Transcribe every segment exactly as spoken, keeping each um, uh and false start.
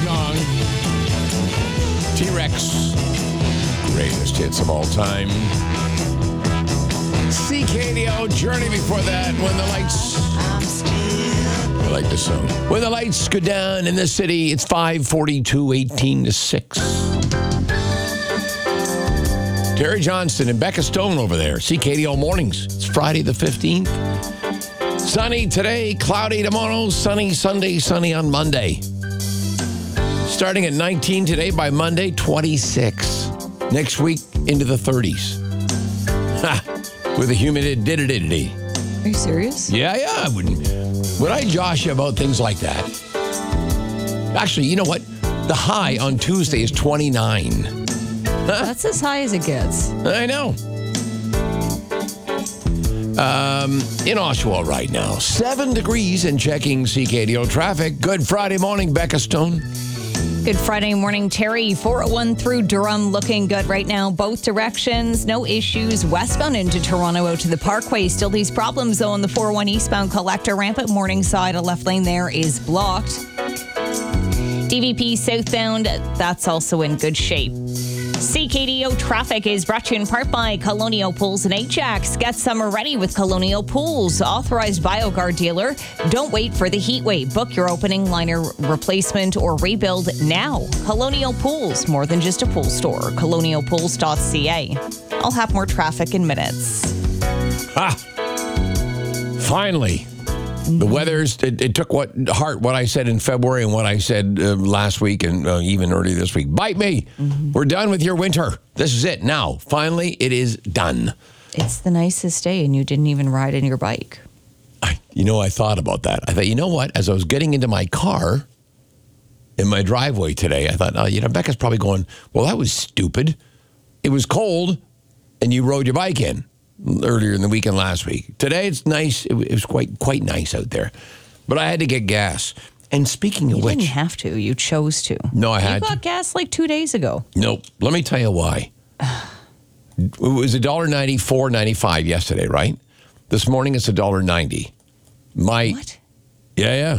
gone. T-Rex. Greatest hits of all time. C K D O, Journey before that. When the lights... I like this song. When the lights go down in the city, it's five forty-two, eighteen to six. Terry Johnston and Becca Stone over there. C K D O Mornings. It's Friday the fifteenth. Sunny today, cloudy tomorrow, sunny Sunday, sunny on Monday. Starting at nineteen today, by Monday, twenty-six. Next week, into the thirties. Ha! With a humidity. Are you serious? Yeah, yeah. I wouldn't. Would I josh you about things like that? Actually, you know what? The high on Tuesday is twenty-nine. Huh? That's as high as it gets. I know. Um, in Oshawa right now, seven degrees and checking C K D O traffic. Good Friday morning, Becca Stone. Good Friday morning, Terry. four oh one through Durham looking good right now. Both directions, no issues. Westbound into Toronto out to the Parkway. Still these problems, though, on the four oh one eastbound collector ramp at Morningside. A left lane there is blocked. D V P southbound, that's also in good shape. C K D O traffic is brought to you in part by Colonial Pools and Ajax. Get summer ready with Colonial Pools, authorized BioGuard dealer. Don't wait for the heat wave. Book your opening liner replacement or rebuild now. Colonial Pools, more than just a pool store. colonial pools dot c a. I'll have more traffic in minutes. Ah, finally. The weather's, it, it took what heart what I said in February and what I said uh, last week and uh, even early this week. Bite me. Mm-hmm. We're done with your winter. This is it now. Finally, it is done. It's the nicest day and you didn't even ride in your bike. I, you know, I thought about that. I thought, you know what? As I was getting into my car in my driveway today, I thought, oh, you know, Becca's probably going, well, that was stupid. It was cold and you rode your bike in. Earlier in the weekend last week. Today it's nice. It was quite quite nice out there. But I had to get gas. And speaking of you which... You didn't have to. You chose to. No, I had to. You got to. gas like two days ago. Nope. Let me tell you why. It was one dollar ninety-four ninety-five yesterday, right? This morning it's one dollar ninety. My... What? Yeah, yeah.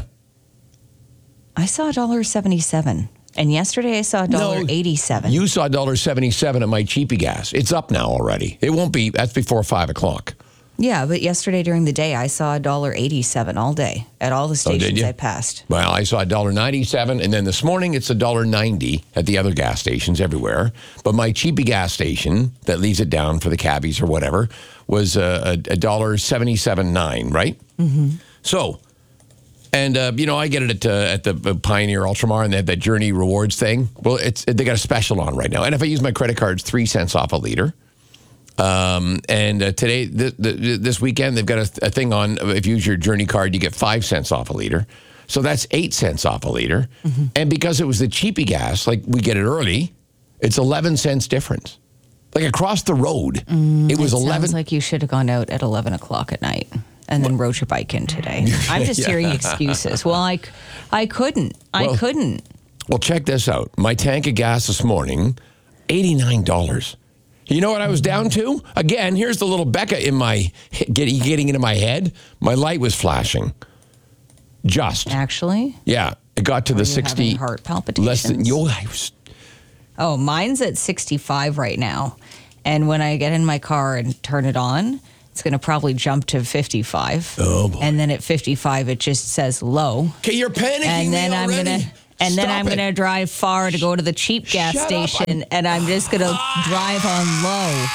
I saw one dollar seventy-seven. And yesterday I saw one dollar eighty-seven. No, you saw one dollar seventy-seven at my cheapy gas. It's up now already. It won't be. That's before five o'clock. Yeah, but yesterday during the day, I saw one dollar eighty-seven all day at all the stations oh, I passed. Well, I saw one dollar ninety-seven, and then this morning it's one dollar ninety at the other gas stations everywhere. But my cheapy gas station that leaves it down for the cabbies or whatever was uh, a one dollar seventy-seven nine, right? Mm-hmm. So... And, uh, you know, I get it at, uh, at the Pioneer Ultramar, and they have that Journey Rewards thing. Well, it's they got a special on right now. And if I use my credit card, it's three cents off a liter. Um, and uh, today, th- th- this weekend, they've got a, a thing on. If you use your Journey card, you get five cents off a liter. So that's eight cents off a liter. Mm-hmm. And because it was the cheapy gas, like we get it early, it's eleven cents difference. Like across the road, mm, it was it eleven. Sounds like you should have gone out at eleven o'clock at night. And then rode your bike in today. I'm just yeah. hearing excuses. Well, I, I couldn't. I well, couldn't. Well, check this out. My tank of gas this morning, eighty-nine dollars. You know what I was down to? Again, here's the little Becca in my getting getting into my head. My light was flashing. Just. Actually? Yeah. It got to Are the you sixty. Having heart palpitations. Less than, yo, I was, oh, mine's at sixty-five right now. And when I get in my car and turn it on, it's going to probably jump to fifty-five. Oh, boy. And then at fifty-five, it just says low. Okay, you're panicking And then me I'm already. going to... And Stop then I'm going to drive far to go to the cheap gas Shut station, up. and I'm just going to drive on low.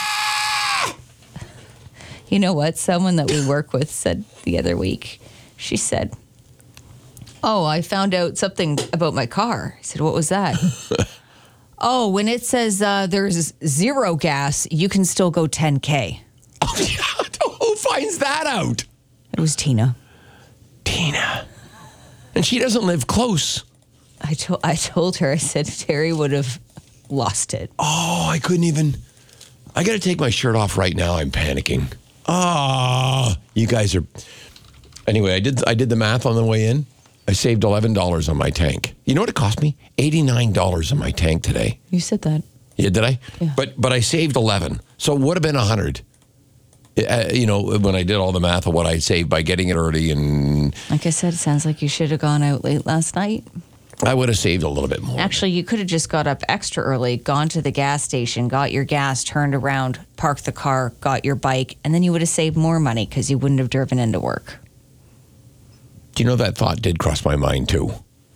You know what? Someone that we work with said the other week, she said, oh, I found out something about my car. I said, what was that? Oh, when it says uh, there's zero gas, you can still go ten K. Oh, yeah. Who finds that out? It was Tina. Tina. And she doesn't live close. I told I told her, I said, Terry would have lost it. Oh, I couldn't even. I got to take my shirt off right now. I'm panicking. Ah, oh, you guys are. Anyway, I did I did the math on the way in. I saved eleven dollars on my tank. You know what it cost me? eighty-nine dollars on my tank today. You said that. Yeah, did I? Yeah. But but I saved eleven, so it would have been one hundred. Uh, you know, when I did all the math of what I saved by getting it early and... Like I said, it sounds like you should have gone out late last night. I would have saved a little bit more. Actually, you could have just got up extra early, gone to the gas station, got your gas, turned around, parked the car, got your bike, and then you would have saved more money because you wouldn't have driven into work. Do you know that thought did cross my mind too?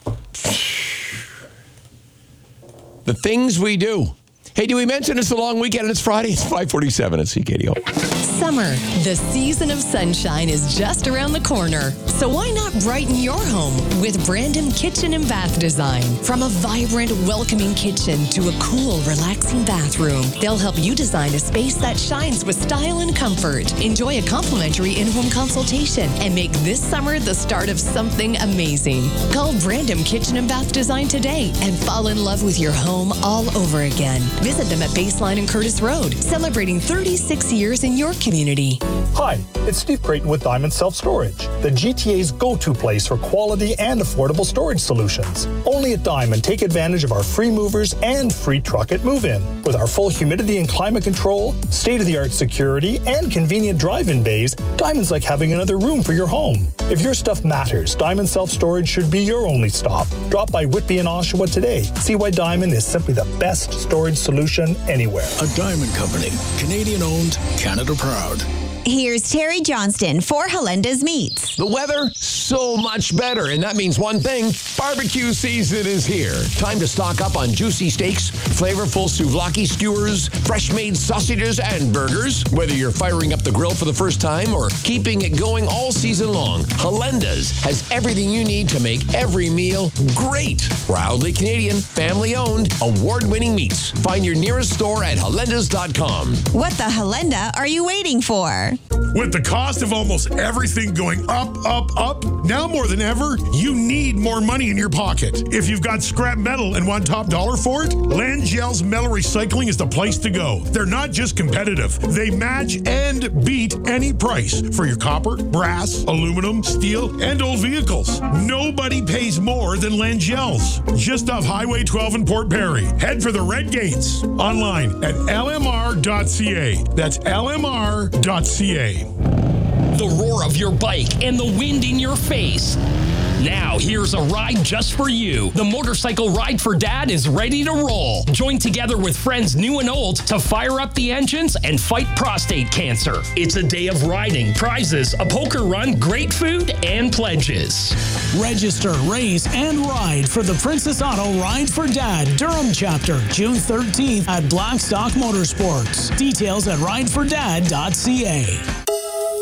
The things we do. Hey, do we mention it's a long weekend and it's Friday? It's five forty-seven at C K D O. Summer, the season of sunshine is just around the corner. So why not brighten your home with Brandon Kitchen and Bath Design? From a vibrant, welcoming kitchen to a cool, relaxing bathroom, they'll help you design a space that shines with style and comfort. Enjoy a complimentary in-home consultation and make this summer the start of something amazing. Call Brandon Kitchen and Bath Design today and fall in love with your home all over again. Visit them at Baseline and Curtis Road, celebrating thirty-six years in your community. Hi, it's Steve Creighton with Diamond Self Storage, the G T A's go-to place for quality and affordable storage solutions. Only at Diamond, take advantage of our free movers and free truck at move-in. With our full humidity and climate control, state-of-the-art security, and convenient drive-in bays, Diamond's like having another room for your home. If your stuff matters, Diamond Self Storage should be your only stop. Drop by Whitby and Oshawa today. See why Diamond is simply the best storage solution anywhere. A Diamond Company, Canadian-owned, Canada proud. Here's Terry Johnston for Halenda's Meats. The weather, so much better. And that means one thing, barbecue season is here. Time to stock up on juicy steaks, flavorful souvlaki skewers, fresh-made sausages and burgers. Whether you're firing up the grill for the first time or keeping it going all season long, Halenda's has everything you need to make every meal great. Proudly Canadian, family-owned, award-winning meats. Find your nearest store at halendas dot com. What the Halenda are you waiting for? With the cost of almost everything going up, up, up, now more than ever, you need more money in your pocket. If you've got scrap metal and want top dollar for it, Langell's Metal Recycling is the place to go. They're not just competitive. They match and beat any price for your copper, brass, aluminum, steel, and old vehicles. Nobody pays more than Langell's. Just off Highway twelve in Port Perry. Head for the Red Gates. Online at L M R dot C A. That's L M R dot C A. The roar of your bike and the wind in your face. Now, here's a ride just for you. The Motorcycle Ride for Dad is ready to roll. Join together with friends new and old to fire up the engines and fight prostate cancer. It's a day of riding, prizes, a poker run, great food, and pledges. Register, race, and ride for the Princess Auto Ride for Dad Durham chapter, June thirteenth at Blackstock Motorsports. Details at ride for dad dot C A.